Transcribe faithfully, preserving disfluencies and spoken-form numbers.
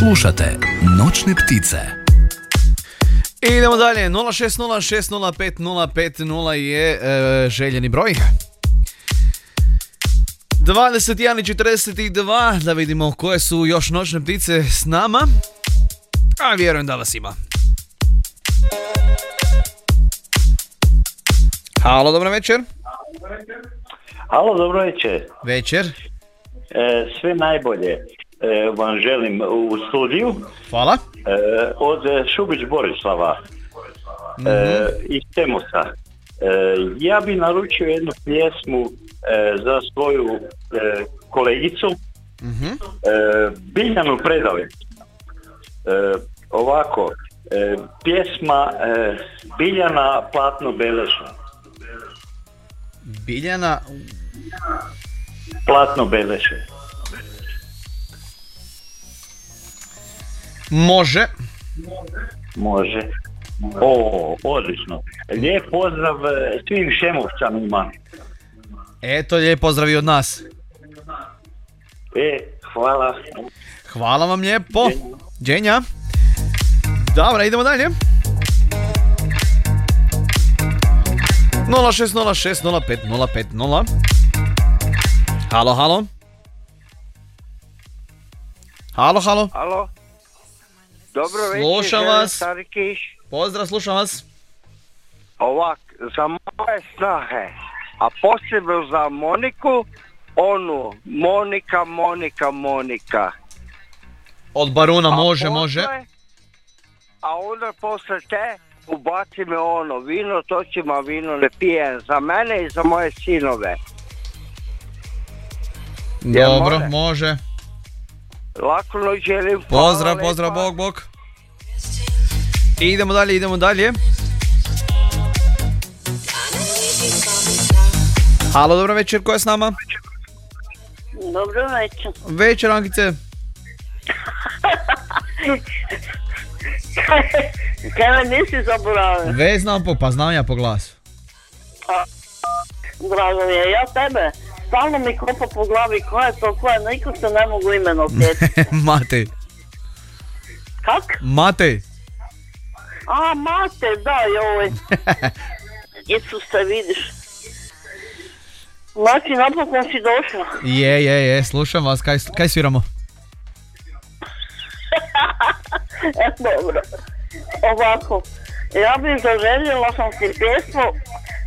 Slušate Noćne ptice. Idemo dalje, nula šest nula šest nula pet nula pet nula je e, željeni broj. dvadeset jedan i četrdeset dva, da vidimo koje su još noćne ptice s nama. A vjerujem da vas ima. Halo, dobro večer. Halo, dobro večer. Večer. E, sve najbolje e, vam želim u studiju. Hvala. E, od Šubić Borislava e, mm-hmm. iz Temosa. E, ja bi naručio jednu pjesmu e, za svoju e, kolegicu mm-hmm. e, Biljanu Predalić. E, ovako, e, pjesma e, Biljana Platno Beleša. Biljana Platno Beleše. Može. Može. O, odlično. Lijep pozdrav svim Šemovčanima. Eto, lijep pozdrav i od nas. E, hvala. Hvala vam lijepo. Dženja. Dobro, idemo dalje. nula šest nula šest nula pet nula pet nula. Halo, halo. Halo, halo. Halo. Dobro večer. Slušam vas. Stari Kiš. Pozdrav, slušam vas. Ovak, za moje snahe, a posebno za Moniku, onu, Monika, Monika, Monika. Od Baruna, a može, posle, može. A onda posle te ubaci me ono, vino, točima vino ne pijem, za mene i za moje sinove. Dobro, može. može. Lako noć želim. Pozdrav, pozdrav, bog, bog. Idemo dalje, idemo dalje. Halo, dobro večer, ko je s nama? Dobro večer. Večer, Ankice. Kaj me nisi zaboravio? Ve znam po, pa znam ja po glasu. A, drago mi je, ja tebe. Stalno mi kopa po glavi, koja je to, koja, niko se ne mogu imeno sjetiti. Matej. Kak? Matej. A, Mate, da, joj. Isuse, vidiš. Znači, napokon si došla. Je, je, je, slušam vas, kaj, kaj sviramo? E, dobro. Ovako, ja bih zaželjela sam si pjesmu